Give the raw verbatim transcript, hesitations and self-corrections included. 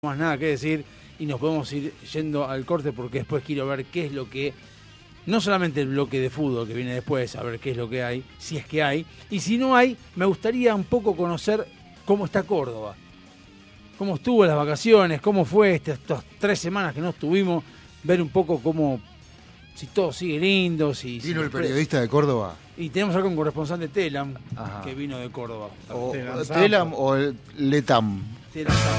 Más nada que decir y nos podemos ir yendo al corte porque después quiero ver qué es lo que, no solamente el bloque de fútbol que viene después, a ver qué es lo que hay, si es que hay, y si no hay, me gustaría un poco conocer cómo está Córdoba, cómo estuvo las vacaciones, cómo fue estas, estas tres semanas que no estuvimos, ver un poco cómo, si todo sigue lindo, si... ¿Vino si el periodista de Córdoba? Y tenemos acá un corresponsal de Telam, Ajá. que vino de Córdoba. O, Telam, ¿Telam o el Letam? Telam,